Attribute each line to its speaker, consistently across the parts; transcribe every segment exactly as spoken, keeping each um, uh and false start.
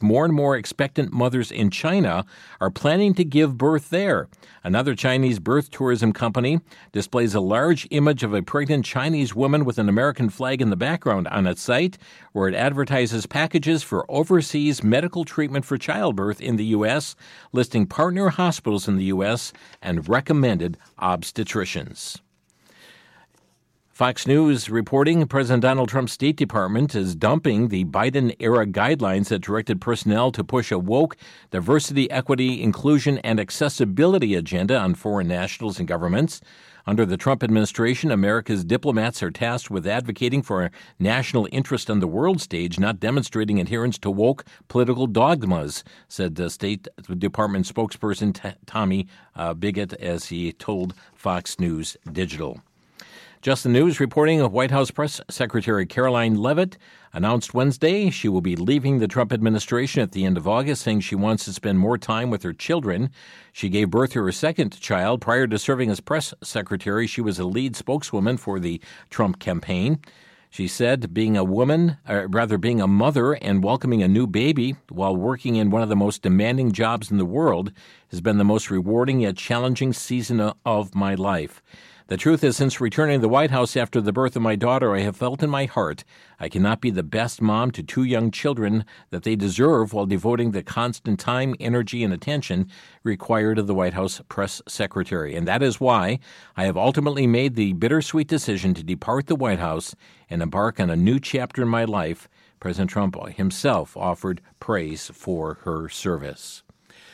Speaker 1: more and more expectant mothers in China are planning to give birth there. Another Chinese birth tourism company displays a large image of a pregnant Chinese woman with an American flag in the background on its site, where it advertises packages for overseas medical treatment for childbirth in the U S, listing partner hospitals in the U S and recommended obstetricians. Fox News reporting President Donald Trump's State Department is dumping the Biden-era guidelines that directed personnel to push a woke, diversity, equity, inclusion, and accessibility agenda on foreign nationals and governments. Under the Trump administration, America's diplomats are tasked with advocating for national interest on the world stage, not demonstrating adherence to woke political dogmas, said the State Department spokesperson T- Tommy uh, Bigot as he told Fox News Digital. Just the News reporting of White House Press Secretary Caroline Leavitt announced Wednesday she will be leaving the Trump administration at the end of August, saying she wants to spend more time with her children. She gave birth to her second child. Prior to serving as press secretary, she was a lead spokeswoman for the Trump campaign. She said being a woman, or rather being a mother and welcoming a new baby while working in one of the most demanding jobs in the world has been the most rewarding yet challenging season of my life. The truth is, since returning to the White House after the birth of my daughter, I have felt in my heart I cannot be the best mom to two young children that they deserve while devoting the constant time, energy, and attention required of the White House press secretary. And that is why I have ultimately made the bittersweet decision to depart the White House and embark on a new chapter in my life. President Trump himself offered praise for her service.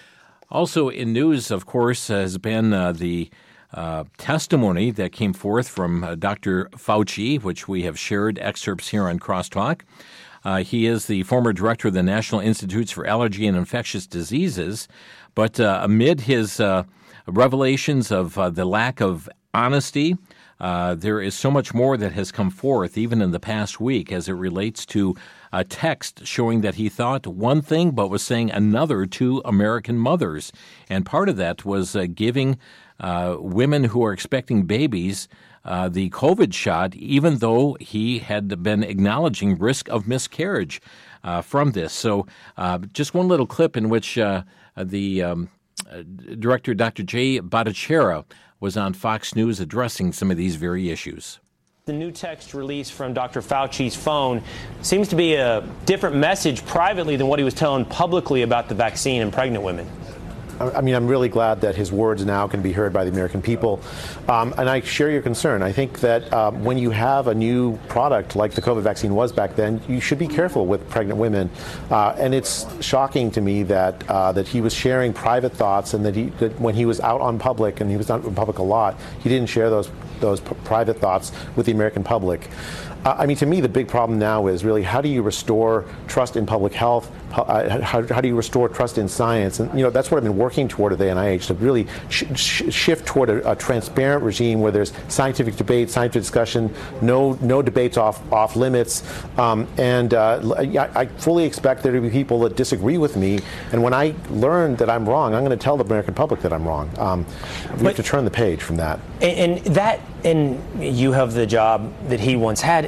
Speaker 1: Also in news, of course, has been uh, the Uh, testimony that came forth from uh, Doctor Fauci, which we have shared excerpts here on Crosstalk. Uh, he is the former director of the National Institutes for Allergy and Infectious Diseases, but uh, amid his uh, revelations of uh, the lack of honesty, uh, there is so much more that has come forth even in the past week as it relates to a text showing that he thought one thing but was saying another to American mothers. And part of that was uh, giving Uh, women who are expecting babies uh, the COVID shot, even though he had been acknowledging risk of miscarriage uh, from this. So uh, just one little clip in which uh, the um, uh, director, Doctor Jay Bhattacharya, was on Fox News addressing some of these very issues.
Speaker 2: The new text released from Doctor Fauci's phone seems to be a different message privately than what he was telling publicly about the vaccine and pregnant women.
Speaker 3: I mean, I'm really glad that his words now can be heard by the American people. Um, and I share your concern. I think that um, when you have a new product like the COVID vaccine was back then, you should be careful with pregnant women. Uh, and it's shocking to me that uh, that he was sharing private thoughts, and that, he, that when he was out on public, and he was out in public a lot, he didn't share those those p- private thoughts with the American public. Uh, I mean, to me, the big problem now is really how do you restore trust in public health? Uh, how, how do you restore trust in science? And, you know, that's what I've been working toward at the N I H, to really sh- sh- shift toward a, a transparent regime where there's scientific debate, scientific discussion, no no debates off off limits. Um, and uh, I, I fully expect there to be people that disagree with me. And when I learn that I'm wrong, I'm going to tell the American public that I'm wrong. Um, we but, have to turn the page from that.
Speaker 2: And, and that, and you have the job that he once had.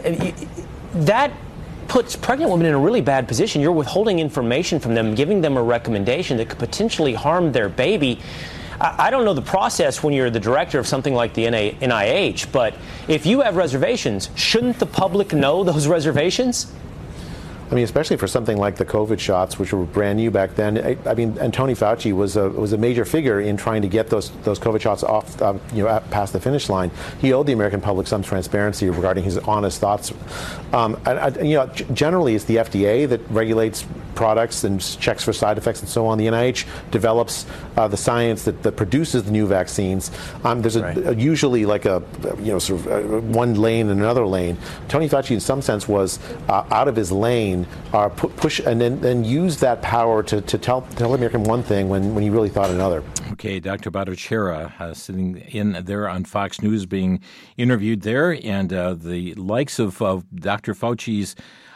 Speaker 2: That puts pregnant women in a really bad position. You're withholding information from them, giving them a recommendation that could potentially harm their baby. I, I don't know the process when you're the director of something like the N I H, but if you have reservations, shouldn't the public know those reservations?
Speaker 3: I mean, especially for something like the COVID shots, which were brand new back then. I, I mean, and Tony Fauci was a was a major figure in trying to get those those COVID shots off, um, you know, past the finish line. He owed the American public some transparency regarding his honest thoughts. Um, and, and, you know, g- generally, it's the F D A that regulates products and checks for side effects and so on. The N I H develops uh, the science that, that produces the new vaccines. Um, there's a, right. a, usually like a you know sort of a, one lane and another lane. Tony Fauci, in some sense, was uh, out of his lane. Uh, push and then, then use that power to, to tell tell American one thing when, when he really thought another.
Speaker 1: Okay, Doctor Bhattacharya uh, sitting in there on Fox News being interviewed there, and uh, the likes of, of Doctor Fauci's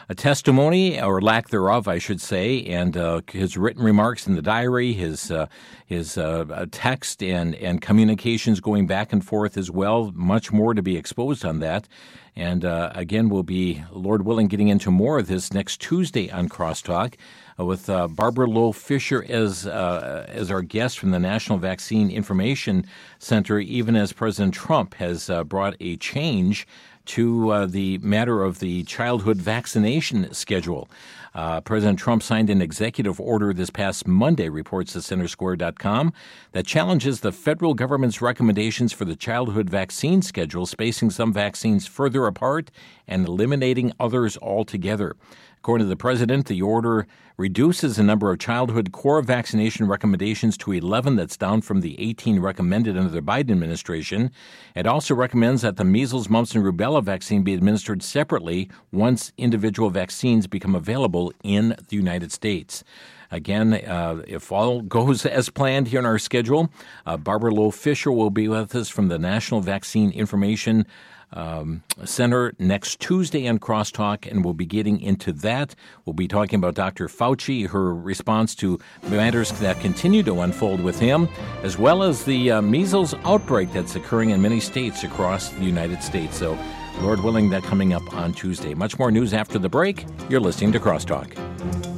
Speaker 1: a testimony, or lack thereof, I should say, and uh, his written remarks in the diary, his uh, his uh, text and, and communications going back and forth as well. Much more to be exposed on that. And uh, again, we'll be, Lord willing, getting into more of this next Tuesday on Crosstalk uh, with uh, Barbara Loe-Fisher as uh, as our guest from the National Vaccine Information Center, even as President Trump has uh, brought a change to uh, the matter of the childhood vaccination schedule. Uh, President Trump signed an executive order this past Monday, reports the Center Square dot com, that challenges the federal government's recommendations for the childhood vaccine schedule, spacing some vaccines further apart and eliminating others altogether. According to the president, the order reduces the number of childhood core vaccination recommendations to eleven. That's down from the eighteen recommended under the Biden administration. It also recommends that the measles, mumps, and rubella vaccine be administered separately once individual vaccines become available in the United States. Again, uh, if all goes as planned here in our schedule, uh, Barbara Loe-Fisher will be with us from the National Vaccine Information Um, Center next Tuesday on Crosstalk, and we'll be getting into that. We'll be talking about Doctor Fauci, her response to matters that continue to unfold with him, as well as the uh, measles outbreak that's occurring in many states across the United States. So, Lord willing, that coming up on Tuesday. Much more news after the break. You're listening to Crosstalk.